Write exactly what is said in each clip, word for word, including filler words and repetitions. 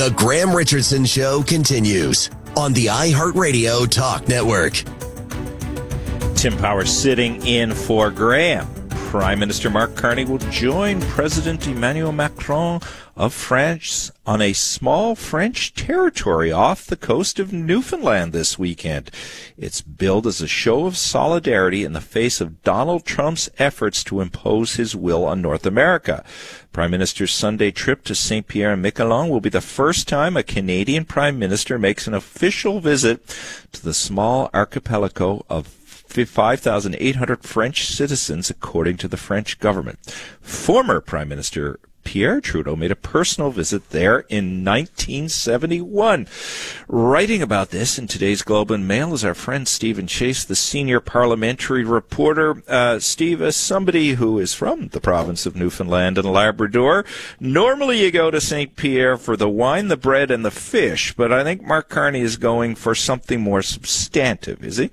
The Graham Richardson Show continues on the iHeartRadio Talk Network. Tim Power sitting in for Graham. Prime Minister Mark Carney will join President Emmanuel Macron of France on a small French territory off the coast of Newfoundland this weekend. It's billed as a show of solidarity in the face of Donald Trump's efforts to impose his will on North America. Prime Minister's Sunday trip to Saint Pierre and Miquelon will be the first time a Canadian Prime Minister makes an official visit to the small archipelago of five thousand eight hundred French citizens, according to the French government. Former Prime Minister Pierre Trudeau made a personal visit there in nineteen seventy-one. Writing about this in today's Globe and Mail is our friend Stephen Chase, the senior parliamentary reporter. Uh, Steve, as somebody who is from the province of Newfoundland and Labrador, normally you go to Saint Pierre for the wine, the bread, and the fish, but I think Mark Carney is going for something more substantive, is he?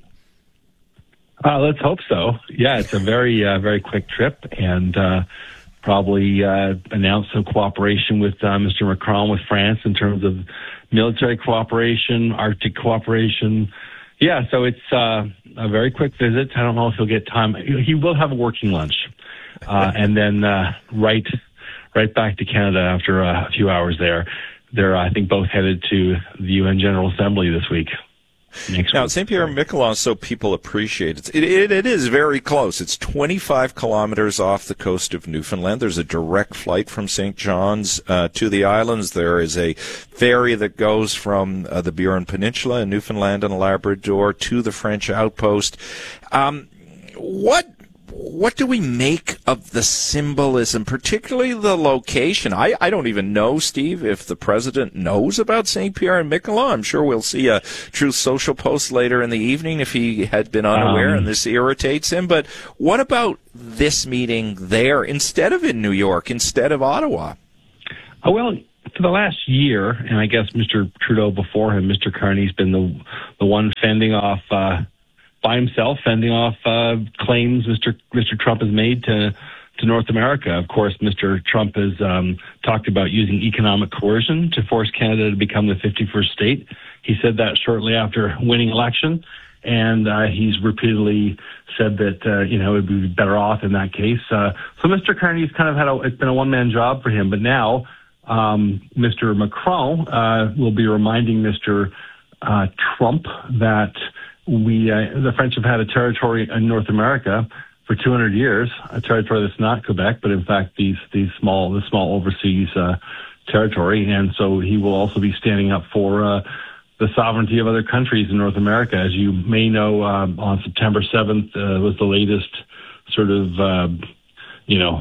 Uh, let's hope so. Yeah, it's a very, uh, very quick trip, and uh, probably uh, announce some cooperation with uh, Mister Macron with France in terms of military cooperation, Arctic cooperation. Yeah, so it's uh, a very quick visit. I don't know if he'll get time. He will have a working lunch, uh, and then uh, right, right back to Canada after a few hours there. They're, I think, both headed to the U N General Assembly this week. Next now, week. Saint Pierre and Miquelon, so people appreciate it. It, it. It is very close. It's twenty-five kilometers off the coast of Newfoundland. There's a direct flight from Saint John's uh, to the islands. There is a ferry that goes from uh, the Burin Peninsula in Newfoundland and Labrador to the French outpost. Um, what What do we make of the symbolism, particularly the location? I, I don't even know, Steve, if the president knows about Saint Pierre and Miquelon. I'm sure we'll see a Truth Social post later in the evening if he had been unaware um, and this irritates him. But what about this meeting there instead of in New York, instead of Ottawa? Oh, well, for the last year, and I guess Mister Trudeau before him, Mister Carney's been the the one fending off uh by himself, fending off uh, claims Mister Mister Trump has made to to North America. Of course, Mister Trump has um, talked about using economic coercion to force Canada to become the fifty-first state. He said that shortly after winning election, and uh, he's repeatedly said that uh, you know it would be better off in that case. Uh, so Mister Carney's kind of had a, it's been a one-man job for him, but now um, Mister Macron uh, will be reminding Mister Uh, Trump that We, uh, the French have had a territory in North America for two hundred years, a territory that's not Quebec, but in fact these these small, the small overseas uh, territory, and so he will also be standing up for uh, the sovereignty of other countries in North America. As you may know, uh, on September seventh uh, was the latest sort of, uh, you know,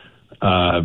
uh,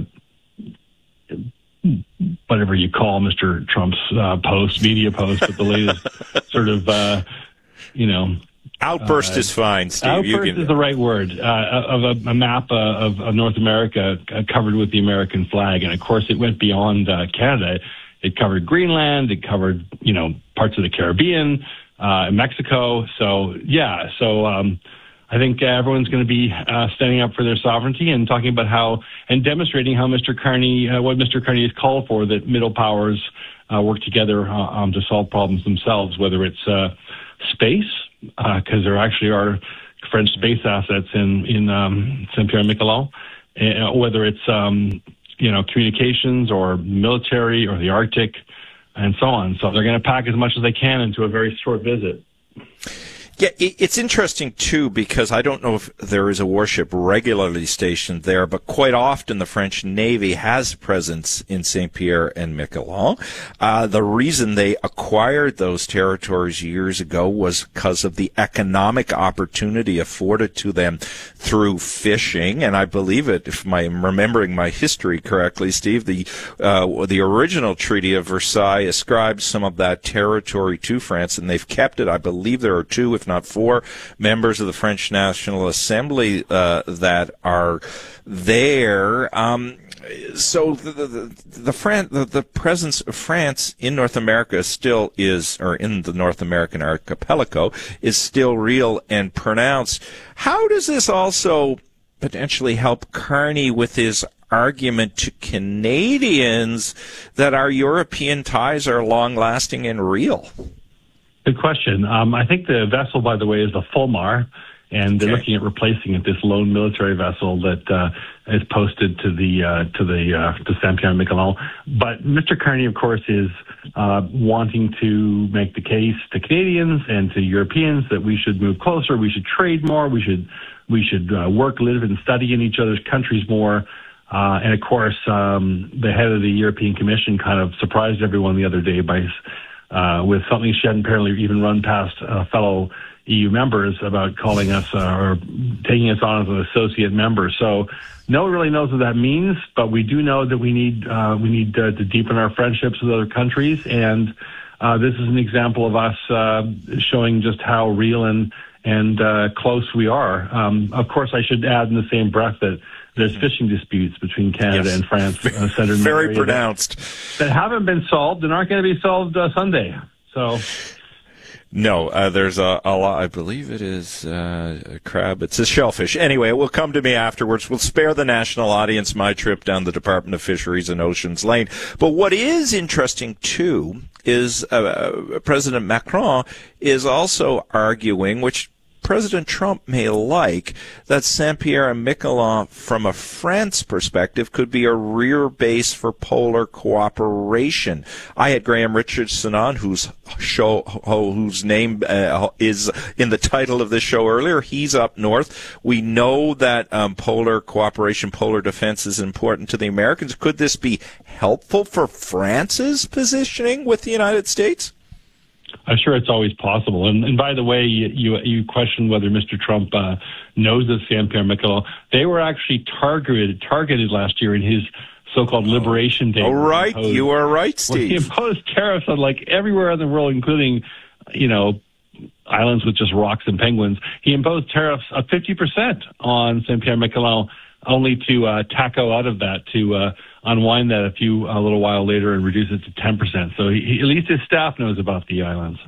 whatever you call Mister Trump's uh, post, media post, but the latest sort of. Uh, You know, outburst uh, is fine, Steve. Outburst you is the right word. Uh, of a, a map uh, of, of North America uh, covered with the American flag, and of course, it went beyond uh, Canada. It covered Greenland. It covered, you know, parts of the Caribbean, uh, Mexico. So yeah, so um, I think everyone's going to be uh, standing up for their sovereignty and talking about how and demonstrating how Mister Carney, uh, what Mister Carney has called for, that middle powers uh, work together uh, um, to solve problems themselves, whether it's uh, space, because uh, there actually are French space assets in in um, Saint Pierre and Miquelon, uh, whether it's um, you know communications or military or the Arctic, and so on. So they're going to pack as much as they can into a very short visit. Yeah, it's interesting, too, because I don't know if there is a warship regularly stationed there, but quite often the French Navy has a presence in Saint Pierre and Miquelon. Uh, the reason they acquired those territories years ago was because of the economic opportunity afforded to them through fishing, and I believe it, if I'm remembering my history correctly, Steve, the, uh, the original Treaty of Versailles ascribed some of that territory to France, and they've kept it. I believe there are two, if not four, members of the French National Assembly uh, that are there. Um, so the the the, Fran- the the presence of France in North America still is, or in the North American archipelago, is still real and pronounced. How does this also potentially help Carney with his argument to Canadians that our European ties are long-lasting and real? Good question. Um, I think the vessel, by the way, is the Fulmar, and they're Okay. looking at replacing it, this lone military vessel that uh, is posted to the uh, to the uh, to Saint-Pierre-Miquelon. But Mister Carney, of course, is uh, wanting to make the case to Canadians and to Europeans that we should move closer, we should trade more, we should we should uh, work, live, and study in each other's countries more. Uh, and of course, um, the head of the European Commission kind of surprised everyone the other day by uh, with something she hadn't apparently even run past uh, fellow E U members about calling us uh, or taking us on as an associate member. So no one really knows what that means, but we do know that we need uh, we need uh, to deepen our friendships with other countries, and uh, this is an example of us uh, showing just how real and and uh, close we are. Um, of course, I should add in the same breath that there's fishing disputes between Canada Yes. and France, uh, centered in the Very area pronounced. that, that haven't been solved and aren't going to be solved uh, Sunday. So. No, uh, there's a, a lot. I believe it is uh, a crab. It's a shellfish. Anyway, it will come to me afterwards. We'll spare the national audience my trip down the Department of Fisheries and Oceans Lane. But what is interesting, too, is uh, President Macron is also arguing, which President Trump may like, that Saint-Pierre-and-Miquelon, from a France perspective, could be a rear base for polar cooperation. I had Graham Richardson on, whose show, whose name uh, is in the title of this show earlier. He's up north. We know that um, polar cooperation, polar defense is important to the Americans. Could this be helpful for France's positioning with the United States? I'm sure it's always possible. And, and by the way, you, you, you questioned whether Mister Trump uh, knows of Saint-Pierre-Miquelon. They were actually targeted targeted last year in his so-called Liberation Day. Oh, right. Imposed, You are right, Steve. He imposed tariffs on like everywhere in the world, including, you know, islands with just rocks and penguins. He imposed tariffs of fifty percent on Saint-Pierre-Miquelon, only to uh, taco out of that, to uh, unwind that a few a little while later and reduce it to ten percent. So he, at least his staff knows about the islands.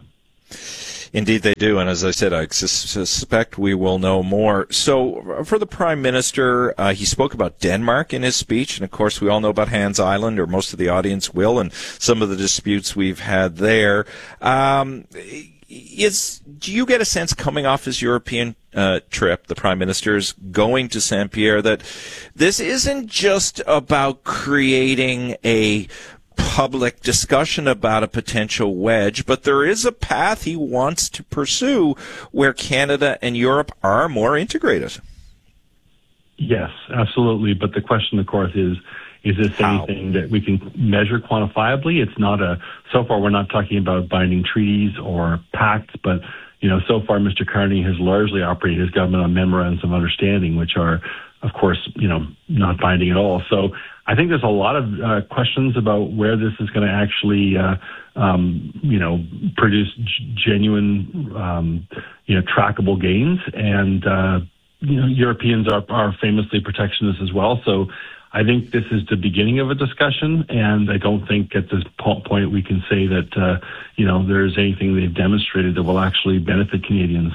Indeed they do, and as I said, I sus- suspect we will know more. So for the Prime Minister, uh, he spoke about Denmark in his speech, and of course we all know about Hans Island, or most of the audience will, and some of the disputes we've had there. Um, is do you get a sense coming off his European uh, trip, the Prime Minister's going to Saint-Pierre, that this isn't just about creating a public discussion about a potential wedge, but there is a path he wants to pursue where Canada and Europe are more integrated? Yes, absolutely. But the question, of course, is, is this How? anything that we can measure quantifiably? It's not a, so far we're not talking about binding treaties or pacts, but, you know, so far Mister Carney has largely operated his government on memorandums of understanding, which are, of course, you know, not binding at all. So I think there's a lot of uh, questions about where this is going to actually, uh, um, you know, produce g- genuine, um, you know, trackable gains. And, uh, you know, Europeans are, are famously protectionist as well. So I think this is the beginning of a discussion, and I don't think at this po- point we can say that, uh, you know, there's anything they've demonstrated that will actually benefit Canadians.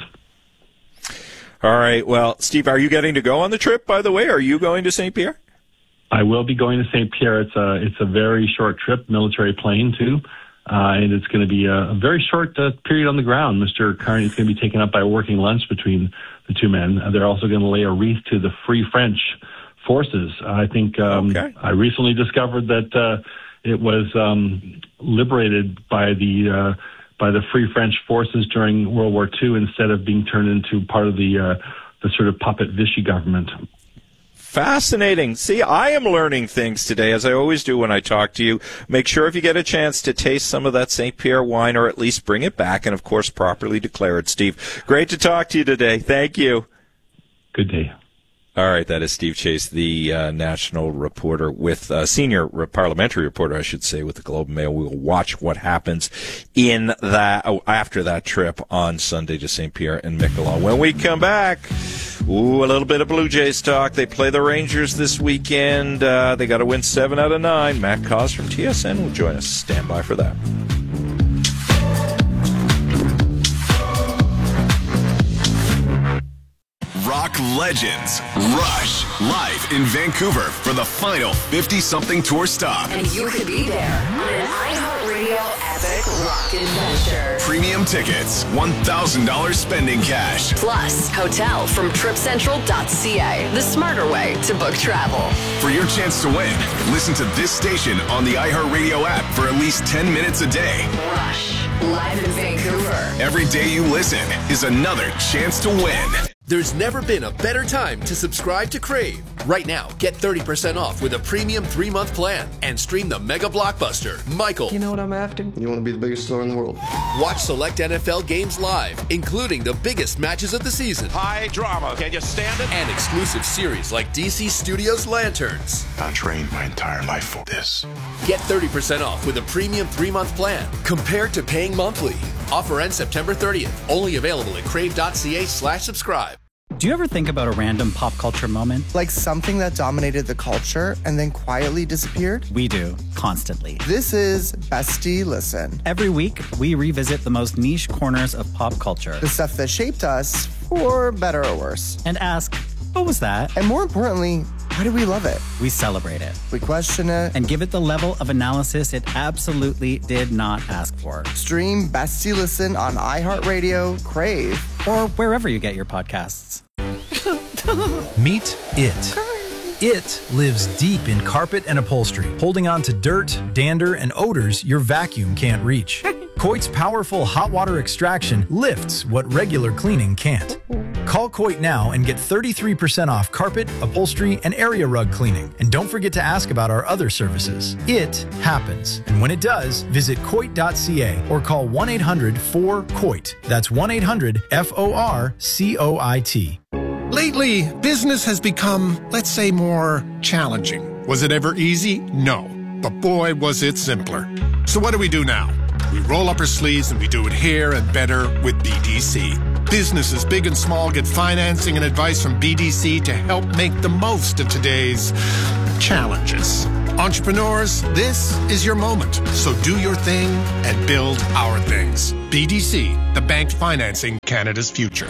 All right. Well, Steve, are you getting to go on the trip, by the way? Are you going to Saint-Pierre? I will be going to Saint-Pierre. It's a, it's a very short trip, military plane too, uh, and it's going to be a, a very short uh, period on the ground. Mister Carney is going to be taken up by a working lunch between the two men. Uh, they're also going to lay a wreath to the Free French forces. I think um, Okay. I recently discovered that uh, it was um, liberated by the uh, by the Free French forces during World War Two instead of being turned into part of the uh, the sort of puppet Vichy government. Fascinating. See, I am learning things today, as I always do when I talk to you. Make sure if you get a chance to taste some of that Saint-Pierre wine, or at least bring it back and, of course, properly declare it, Steve. Great to talk to you today. Thank you. Good day. All right, that is Steve Chase, the uh, national reporter with, uh, senior re- parliamentary reporter, I should say, with the Globe and Mail. We will watch what happens in that, oh, after that trip on Sunday to Saint-Pierre and Miquelon. When we come back, ooh, a little bit of Blue Jays talk. They play the Rangers this weekend. Uh, they got to win seven out of nine. Matt Cos from T S N will join us. Stand by for that. Rock legends. Rush, live in Vancouver for the final fifty-something tour stop. And you could be there on an iHeartRadio epic rock adventure. Premium tickets, one thousand dollars spending cash. Plus, hotel from trip central dot c a, the smarter way to book travel. For your chance to win, listen to this station on the iHeartRadio app for at least ten minutes a day. Rush, live in Vancouver. Every day you listen is another chance to win. There's never been a better time to subscribe to Crave. Right now, get thirty percent off with a premium three-month plan and stream the mega blockbuster, Michael. You know what I'm after? You want to be the biggest star in the world. Watch select N F L games live, including the biggest matches of the season. High drama. Can you stand it? And exclusive series like D C Studios' Lanterns. I trained my entire life for this. Get thirty percent off with a premium three-month plan compared to paying monthly. Offer ends September thirtieth. Only available at crave.ca slash subscribe. Do you ever think about a random pop culture moment? Like something that dominated the culture and then quietly disappeared? We do, constantly. This is Bestie Listen. Every week, we revisit the most niche corners of pop culture. The stuff that shaped us, for better or worse. And ask, what was that? And more importantly, why do we love it? We celebrate it. We question it. And give it the level of analysis it absolutely did not ask for. Stream Bestie Listen on iHeartRadio, Crave, or wherever you get your podcasts. Meet It. It lives deep in carpet and upholstery, holding on to dirt, dander, and odors your vacuum can't reach. Coit's powerful hot water extraction lifts what regular cleaning can't. Call Coit now and get thirty-three percent off carpet, upholstery, and area rug cleaning. And don't forget to ask about our other services. It happens. And when it does, visit coit dot c a or call one eight hundred four C O I T. That's one eight hundred F O R C O I T. Lately, business has become, let's say, more challenging. Was it ever easy? No. But boy, was it simpler. So what do we do now? We roll up our sleeves and we do it here and better with B D C. Businesses big and small get financing and advice from B D C to help make the most of today's challenges. Entrepreneurs, this is your moment. So do your thing and build our things. B D C, the bank financing Canada's future.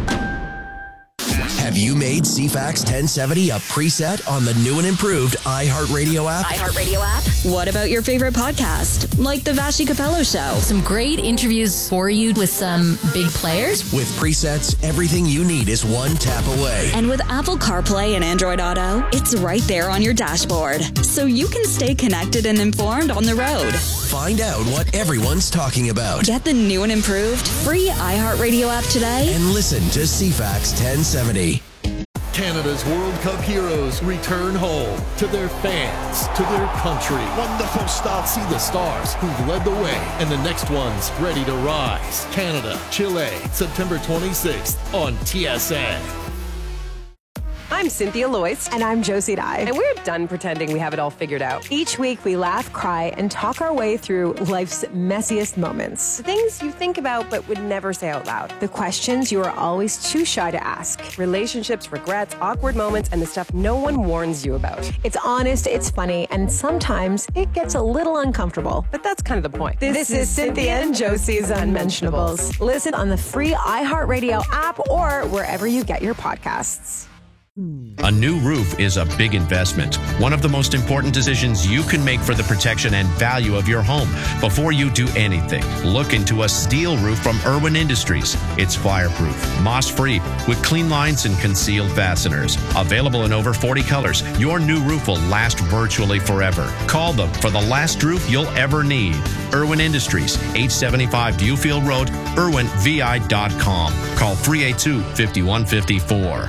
Have you made C FAX ten seventy a preset on the new and improved iHeartRadio app? iHeartRadio app? What about your favorite podcast? Like The Vashi Capello Show? Some great interviews for you with some big players. With presets, everything you need is one tap away. And with Apple CarPlay and Android Auto, it's right there on your dashboard. So you can stay connected and informed on the road. Find out what everyone's talking about. Get the new and improved free iHeartRadio app today. And listen to C FAX ten seventy. Canada's World Cup heroes return home to their fans, to their country. Wonderful start. See the stars who've led the way and the next ones ready to rise. Canada, Chile, September twenty-sixth on T S N. I'm Cynthia Loyce. And I'm Josie Dye. And we're done pretending we have it all figured out. Each week we laugh, cry, and talk our way through life's messiest moments. The things you think about but would never say out loud. The questions you are always too shy to ask. Relationships, regrets, awkward moments, and the stuff no one warns you about. It's honest, it's funny, and sometimes it gets a little uncomfortable. But that's kind of the point. This, this is Cynthia and Josie's Unmentionables. Listen on the free iHeartRadio app or wherever you get your podcasts. A new roof is a big investment, one of the most important decisions you can make for the protection and value of your home. Before you do anything, look into a steel roof from Irwin Industries. It's fireproof, moss-free, with clean lines and concealed fasteners. Available in over forty colors, your new roof will last virtually forever. Call them for the last roof you'll ever need. Irwin Industries, eight seventy-five Viewfield Road, irwin v i dot com. Call three eight two, five one five four.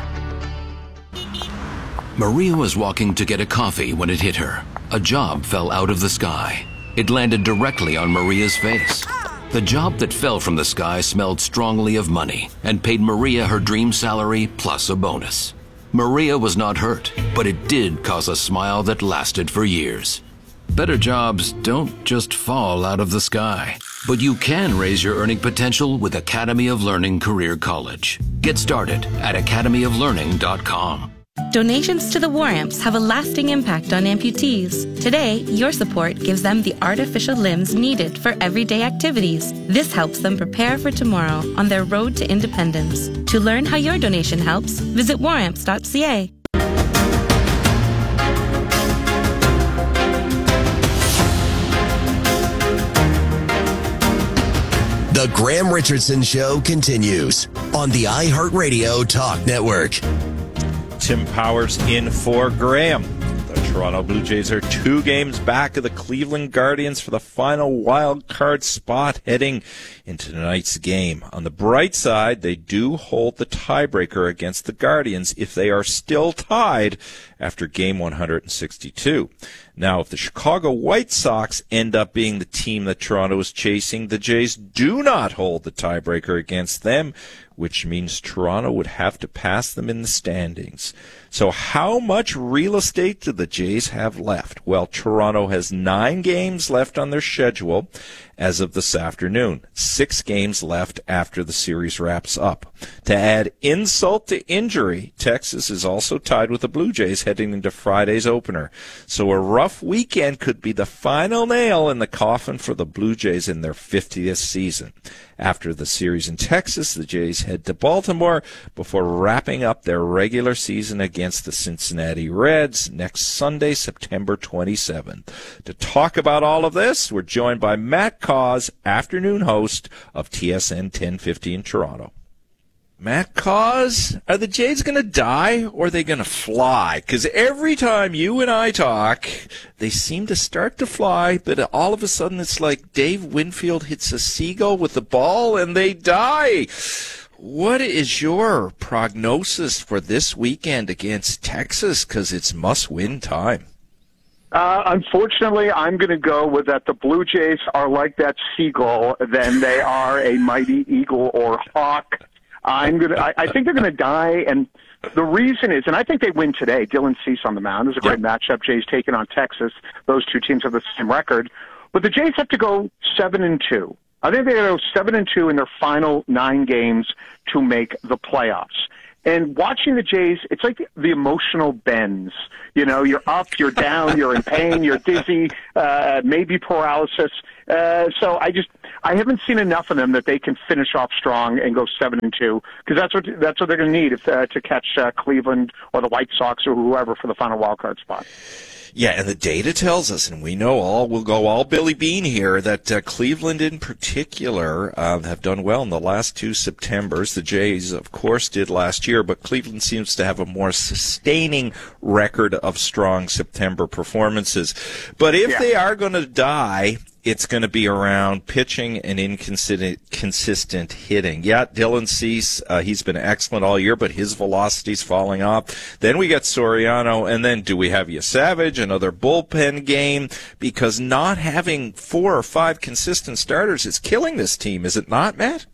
Maria was walking to get a coffee when it hit her. A job fell out of the sky. It landed directly on Maria's face. The job that fell from the sky smelled strongly of money and paid Maria her dream salary plus a bonus. Maria was not hurt, but it did cause a smile that lasted for years. Better jobs don't just fall out of the sky, but you can raise your earning potential with Academy of Learning Career College. Get started at academy of learning dot com. Donations to the War Amps have a lasting impact on amputees. Today, your support gives them the artificial limbs needed for everyday activities. This helps them prepare for tomorrow on their road to independence. To learn how your donation helps, visit war amps dot c a. The Graham Richardson Show continues on the iHeartRadio Talk Network. Tim Powers in for Graham. The Toronto Blue Jays are two games back of the Cleveland Guardians for the final wild card spot heading into tonight's game. On the bright side, they do hold the tiebreaker against the Guardians if they are still tied after game one hundred sixty-two. Now, if the Chicago White Sox end up being the team that Toronto is chasing, the Jays do not hold the tiebreaker against them, which means Toronto would have to pass them in the standings. So how much real estate do the Jays have left? Well, Toronto has nine games left on their schedule as of this afternoon. Six games left after the series wraps up. To add insult to injury, Texas is also tied with the Blue Jays heading into Friday's opener. So a rough weekend could be the final nail in the coffin for the Blue Jays in their fiftieth season. After the series in Texas, the Jays head to Baltimore before wrapping up their regular season against the Cincinnati Reds next Sunday, September twenty-seventh. To talk about all of this, we're joined by Matt Cauz, afternoon host of T S N ten fifty in Toronto. Matt Cauz, are the Jays going to die or are they going to fly? Because every time you and I talk, they seem to start to fly, but all of a sudden it's like Dave Winfield hits a seagull with the ball and they die. What is your prognosis for this weekend against Texas? Because it's must-win time. Uh, unfortunately, I'm going to go with that the Blue Jays are like that seagull, then they are a mighty eagle or hawk. I'm gonna. I, I think they're gonna die, and the reason is, and I think they win today. Dylan Cease on the mound. It was a great yep. matchup. Jays taking on Texas. Those two teams have the same record, but the Jays have to go seven and two. I think they go seven and two in their final nine games to make the playoffs. And watching the Jays, it's like the emotional bends. You know, you're up, you're down, you're in pain, you're dizzy, uh, maybe paralysis. Uh, so I just, I haven't seen enough of them that they can finish off strong and go seven and two, because that's what that's what they're going to need if, uh, to catch uh, Cleveland or the White Sox or whoever for the final wild card spot. Yeah, and the data tells us, and we know all, we'll go all Billy Bean here, that uh, Cleveland in particular uh, have done well in the last two Septembers. The Jays, of course, did last year, but Cleveland seems to have a more sustaining record of strong September performances. But if yeah. they are going to die, it's going to be around pitching and inconsistent consistent hitting. Yeah, Dylan Cease, uh, he's been excellent all year, but his velocity's falling off. Then we got Soriano, and then do we have Savage, another bullpen game? Because not having four or five consistent starters is killing this team, is it not, Matt?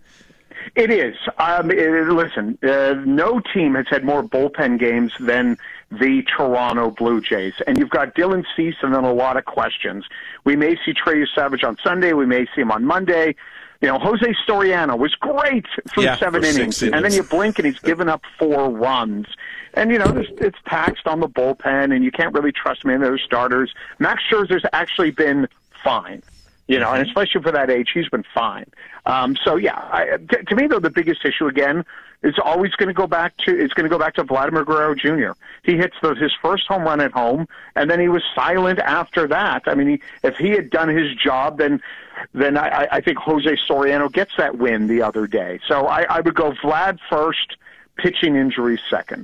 It is. Um, it, listen, uh, no team has had more bullpen games than the Toronto Blue Jays. And you've got Dylan Cease and then a lot of questions. We may see Trey Savage on Sunday. We may see him on Monday. You know, Jose Soriano was great through yeah, seven innings. innings. And then you blink and he's given up four runs. And, you know, it's taxed on the bullpen, and you can't really trust many of those starters. Max Scherzer's actually been fine. You know, and especially for that age, he's been fine. Um, so yeah, I, t- to me though, the biggest issue again is always going to go back to is going to go back to Vladimir Guerrero Junior He hits the, his first home run at home, and then he was silent after that. I mean, he, if he had done his job, then then I, I think Jose Soriano gets that win the other day. So I, I would go Vlad first, pitching injuries second.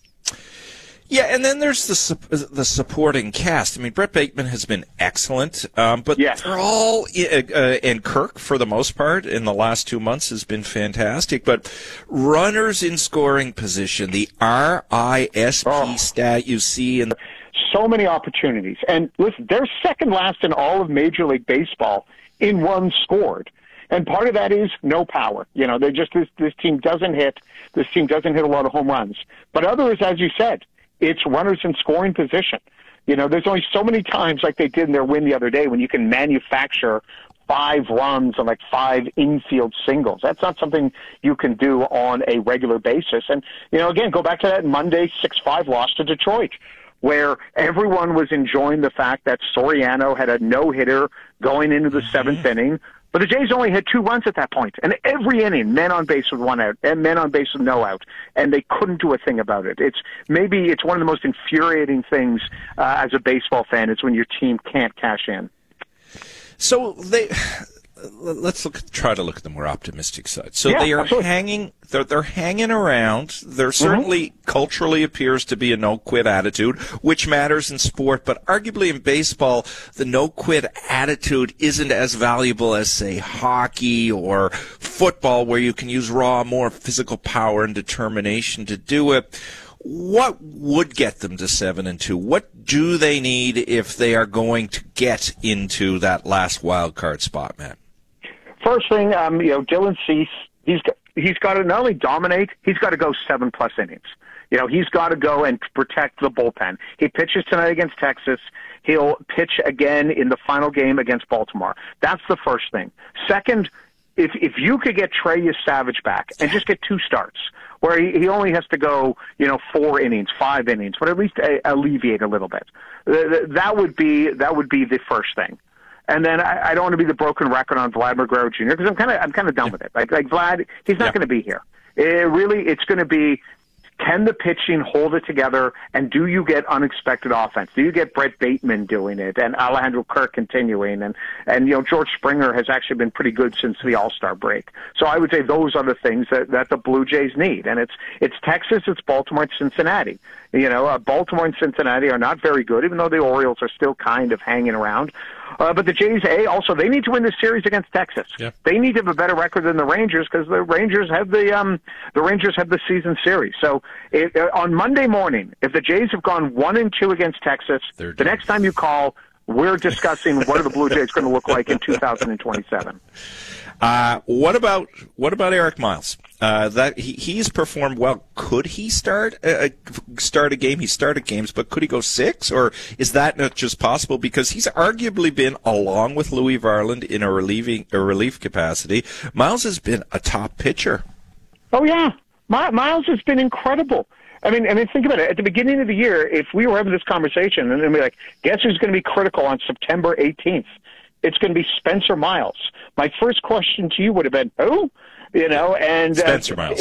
Yeah, and then there's the the supporting cast. I mean, Brett Bateman has been excellent, um, but yes. they're all uh, and Kirk for the most part in the last two months has been fantastic. But runners in scoring position, the R I S P oh. stat you see in the so many opportunities, and listen, they're second last in all of Major League Baseball in runs scored. And part of that is no power. You know, they just this this team doesn't hit. This team doesn't hit a lot of home runs. But others, as you said, it's runners in scoring position. You know, there's only so many times like they did in their win the other day when you can manufacture five runs and like five infield singles. That's not something you can do on a regular basis. And, you know, again, go back to that Monday six five loss to Detroit, where everyone was enjoying the fact that Soriano had a no-hitter going into the seventh mm-hmm. inning. But the Jays only had two runs at that point, and every inning, men on base with one out, and men on base with no out, and they couldn't do a thing about it. It's maybe it's one of the most infuriating things uh, as a baseball fan is when your team can't cash in. So they. Let's look. Try to look at the more optimistic side. So yeah, they are absolutely. hanging. They're they're hanging around. There certainly mm-hmm. culturally appears to be a no quit attitude, which matters in sport, but arguably in baseball, the no quit attitude isn't as valuable as, say, hockey or football, where you can use raw, more physical power and determination to do it. What would get them to seven and two? What do they need if they are going to get into that last wild card spot, man? First thing, um, you know, Dylan Cease, he's got, he's got to not only dominate, he's got to go seven plus innings. You know, he's got to go and protect the bullpen. He pitches tonight against Texas. He'll pitch again in the final game against Baltimore. That's the first thing. Second, if if you could get Trey Savage back and just get two starts, where he, he only has to go, you know, four innings, five innings, but at least a, alleviate a little bit. That would be that would be the first thing. And then I, I don't want to be the broken record on Vladimir Guerrero Junior because I'm kind of I'm kind of done with it. Like like Vlad, he's not yeah. going to be here. It really, it's going to be. Can the pitching hold it together, and do you get unexpected offense? Do you get Brett Bateman doing it, and Alejandro Kirk continuing, and, and you know, George Springer has actually been pretty good since the All-Star break. So I would say those are the things that, that the Blue Jays need, and it's it's Texas, it's Baltimore, it's Cincinnati. You know, uh, Baltimore and Cincinnati are not very good, even though the Orioles are still kind of hanging around. Uh, but the Jays, A, also, they need to win this series against Texas. Yeah. They need to have a better record than the Rangers because the Rangers have the um, the Rangers have the season series. So it, uh, on Monday morning, if the Jays have gone one and two against Texas, They're the done. next time you call, we're discussing what are the Blue Jays going to look like in two thousand twenty-seven. Uh, what about what about Eric Miles? Uh, that he, he's performed well. Could he start a, start a game? He started games, but could he go six, or is that not just possible? Because he's arguably been, along with Louis Varland, in a relieving a relief capacity. Miles has been a top pitcher. Oh yeah, My, Miles has been incredible. I mean, I mean, think about it. At the beginning of the year, if we were having this conversation, and then we're like, guess who's going to be critical on September eighteenth? It's going to be Spencer Miles. My first question to you would have been, who? You know, and Spencer Miles.